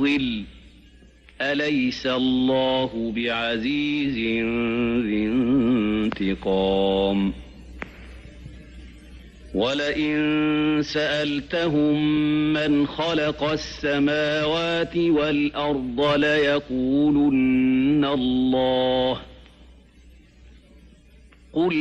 الظل أليس الله بعزيز ذي انتقام ولئن سألتهم من خلق السماوات والأرض ليقولن الله قل